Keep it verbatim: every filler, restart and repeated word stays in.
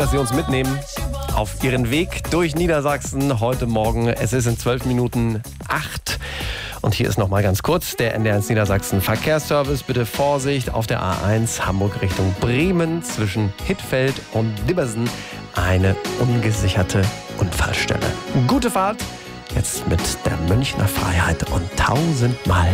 dass Sie uns mitnehmen auf Ihren Weg durch Niedersachsen heute Morgen. Es ist in zwölf Minuten acht. Und hier ist noch mal ganz kurz der N D R eins Niedersachsen Verkehrsservice. Bitte Vorsicht auf der A eins Hamburg Richtung Bremen zwischen Hittfeld und Dibbersen. Eine ungesicherte Unfallstelle. Gute Fahrt. Jetzt mit der Münchner Freiheit und tausendmal